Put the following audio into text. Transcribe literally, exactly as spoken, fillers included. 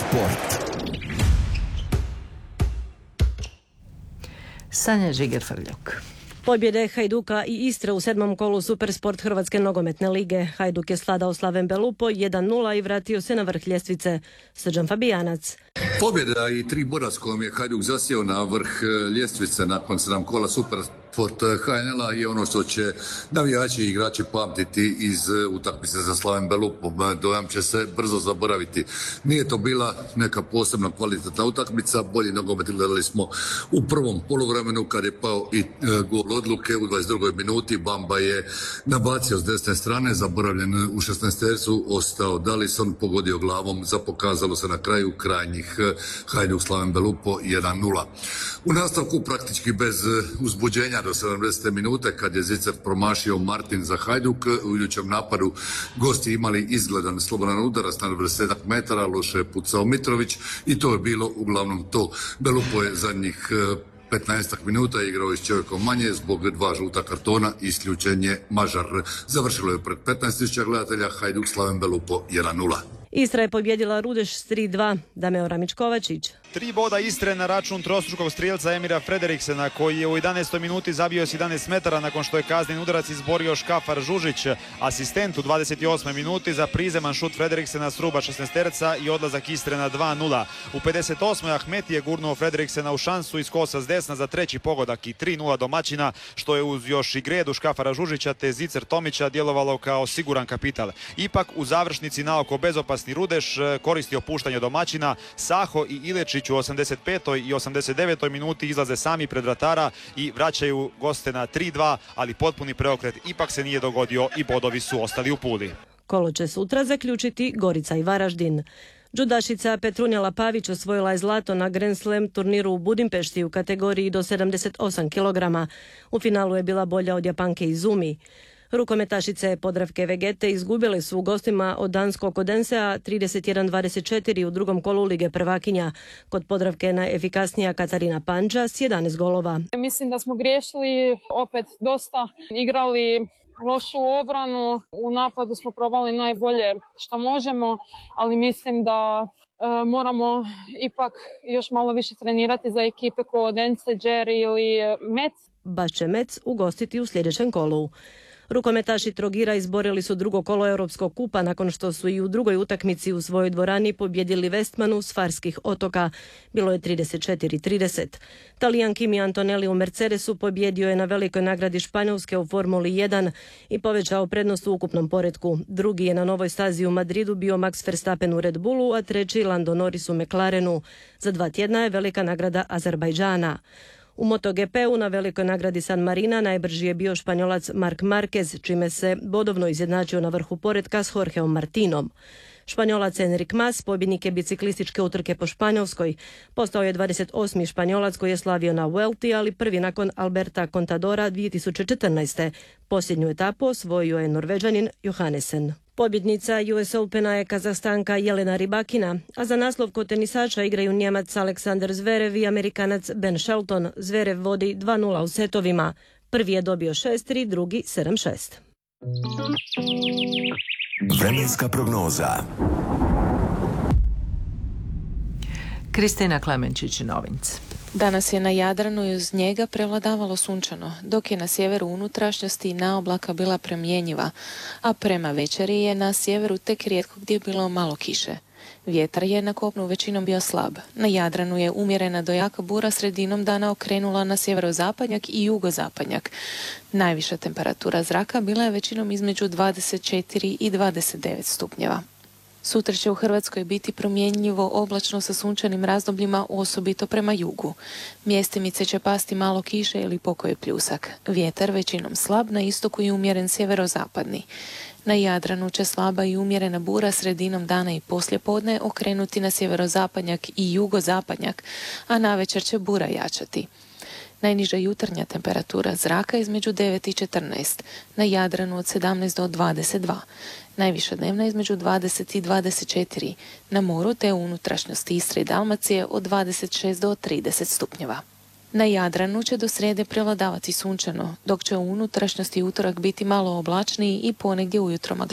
Sport. Sanja Žiger-Frljok. Pobjede Hajduka i Istre u sedmom kolu Supersport Hrvatske nogometne lige. Hajduk je sladao Slaven Belupo jedan nula i vratio se na vrh ljestvice. Srđan Fabijanac. Pobjeda i tri boda s kojom je Hajduk zasjeo na vrh ljestvice nakon sedam kola Supersport H N L-a je ono što će navijači i igrači pamtiti iz utakmice za Slaven Belupom. Dojam će se brzo zaboraviti. Nije to bila neka posebno kvalitetna utakmica, bolji nogomet gledali smo u prvom poluvremenu kad je pao i gol odluke u dvadeset drugoj minuti. Bamba je nabacio s desne strane, zaboravljen u šesnaestercu, ostao Dalison, pogodio glavom, zapokazalo se na kraju krajnjih Hajduk Slaven Belupo jedan nula. U nastavku praktički bez uzbuđenja do sedamdesete minute kad je Zicer promašio Martin za Hajduk, u idućem napadu gosti imali izgledan slobodan udarac na dvadesetak metara, loše je pucao Mitrović i to je bilo uglavnom to. Belupo je zadnjih petnaestak minuta igrao s čovjekom manje zbog dva žuta kartona i isključen je Mažar. Završilo je pred petnaest tisuća gledatelja Hajduk Slaven Belupo jedan nula. Istra je pobjedila Rudeš s tri dva. Dameo Ramić-Kovačić. Tri boda Istre na račun trostrukog strijelca Emira Frederiksena koji je u jedanaestoj minuti zabio s jedanaest metara nakon što je kazneni udarac izborio Škafar Žužić. Asistent u dvadeset osmoj minuti za prizeman šut Frederiksena s ruba šesnaesterca i odlazak Istre na dva nula. U pedeset osmoj Ahmeti je gurnuo Frederiksena u šansu iz kosa s desna za treći pogodak i tri nula domaćina, što je uz još i gredu Škafara Žužića te Zicer Tomića djelovalo kao siguran kapital. Ipak u završnici naoko bezopasni Rudeš koristio puštanje domaćina. Saho i Ilečić u osamdeset petoj i osamdeset devetoj minuti izlaze sami pred vratara i vraćaju goste na tri dva, ali potpuni preokret ipak se nije dogodio i bodovi su ostali u Puli. Kolo će sutra zaključiti Gorica i Varaždin. Džudašica Petrunjala Pavić osvojila je zlato na Grand Slam turniru u Budimpešti u kategoriji do sedamdeset osam kilograma. U finalu je bila bolja od Japanke Izumi. Rukometašice Podravke Vegete izgubile su u gostima od danskog Odensea trideset jedan dvadeset četiri u drugom kolu Lige prvakinja. Kod Podravke je najefikasnija Katarina Pandža s jedanaest golova. Mislim da smo griješili opet dosta, igrali lošu obranu, u napadu smo probali najbolje što možemo, ali mislim da e, moramo ipak još malo više trenirati za ekipe kao Odense, Jerry ili Mec. Baš će Mec ugostiti u sljedećem kolu. Rukometaši Trogira izborili su drugo kolo Europskog kupa nakon što su i u drugoj utakmici u svojoj dvorani pobjedili Westmanu s Farskih otoka. Bilo je trideset četiri trideset. Talijan Kimi Antonelli u Mercedesu pobjedio je na velikoj nagradi Španjolske u Formuli jedan i povećao prednost u ukupnom poretku. Drugi je na novoj stazi u Madridu bio Max Verstappen u Red Bullu, a treći Lando Norris u McLarenu. Za dva tjedna je velika nagrada Azerbajdžana. U MotoGP-u na velikoj nagradi San Marina najbrži je bio Španjolac Marc Marquez, čime se bodovno izjednačio na vrhu poretka s Jorgeom Martinom. Španjolac Enric Mas, pobjednik je biciklističke utrke po Španjolskoj. Postao je dvadeset osmi Španjolac koji je slavio na Vuelti, ali prvi nakon Alberta Contadora dvije tisuće četrnaeste. Posljednju etapu osvojio je Norvežanin Johannesen. Pobjednica U S Opena je Kazahstanka Jelena Rybakina, a za naslov kod tenisača igraju Njemac Aleksander Zverev i Amerikanac Ben Shelton. Zverev vodi dva nula u setovima. Prvi je dobio šest tri, drugi sedam šest. Vremenska prognoza. Kristina Klemenčić-Novinc. Danas je na Jadranu i uz njega prevladavalo sunčano, dok je na sjeveru unutrašnjosti na oblaka bila promjenjiva, a prema večeri je na sjeveru tek rijetko gdje bilo malo kiše. Vjetar je na kopnu većinom bio slab. Na Jadranu je umjerena do jaka bura sredinom dana okrenula na sjeverozapadnjak i jugozapadnjak. Najviša temperatura zraka bila je većinom između dvadeset četiri i dvadeset devet stupnjeva. Sutra će u Hrvatskoj biti promjenjivo oblačno sa sunčanim razdobljima, osobito prema jugu. Mjestimice će pasti malo kiše ili pokoje pljusak. Vjetar većinom slab, na istoku i umjeren sjeverozapadni. Na Jadranu će slaba i umjerena bura sredinom dana i poslijepodne okrenuti na sjeverozapadnjak i jugozapadnjak, a navečer će bura jačati. Najniža jutarnja temperatura zraka između devet i četrnaest, na Jadranu od sedamnaest do dvadeset dva. Najviša dnevna između dvadeset i dvadeset četiri, na moru te u unutrašnjosti Istre i Dalmacije od dvadeset šest do trideset stupnjeva. Na Jadranu će do srijede prevladavati sunčano, dok će u unutrašnjosti utorak biti malo oblačniji i ponegdje ujutro maglovito.